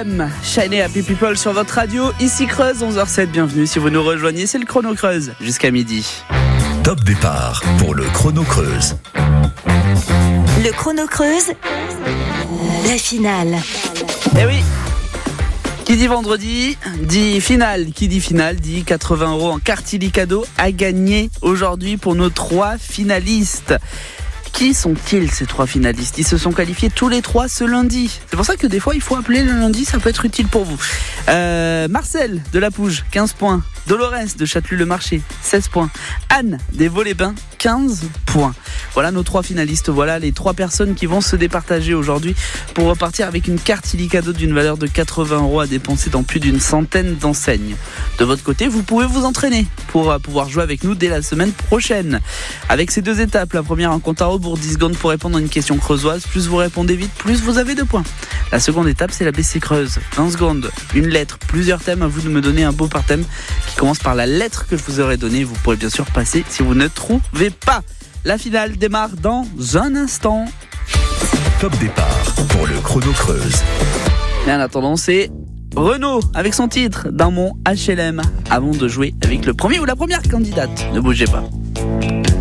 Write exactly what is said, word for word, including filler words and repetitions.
M, Shiny Happy People sur votre radio. Ici Creuse, onze heures zéro sept, bienvenue si vous nous rejoignez, c'est le Chrono Creuse jusqu'à midi. Top départ pour le Chrono Creuse. Le Chrono Creuse, la finale. Eh oui, qui dit vendredi, dit finale. Qui dit finale, dit quatre-vingts euros en carte Illy cadeau à gagner aujourd'hui pour nos trois finalistes. Qui sont-ils ces trois finalistes ? Ils se sont qualifiés tous les trois ce lundi. C'est pour ça que des fois il faut appeler le lundi, ça peut être utile pour vous. Euh, Marcel de la Pouge, quinze points. Dolores de Châtelules-le-Marché, seize points. Anne des Vaux-les-Bains, quinze points. Voilà nos trois finalistes, voilà les trois personnes qui vont se départager aujourd'hui pour repartir avec une carte Illy cadeau d'une valeur de quatre-vingts euros à dépenser dans plus d'une centaine d'enseignes. De votre côté, vous pouvez vous entraîner pour pouvoir jouer avec nous dès la semaine prochaine. Avec ces deux étapes, la première en compte à rebours, dix secondes pour répondre à une question creusoise. Plus vous répondez vite, plus vous avez de points. La seconde étape, c'est la B C Creuse. vingt secondes, une lettre, plusieurs thèmes, à vous de me donner un beau par thème qui commence par la lettre que je vous aurai donnée. Vous pourrez bien sûr passer si vous ne trouvez pas. La finale démarre dans un instant. Top départ pour le Chrono Creuse. Et en attendant, c'est Renaud avec son titre Dans mon H L M avant de jouer avec le premier ou la première candidate. Ne bougez pas.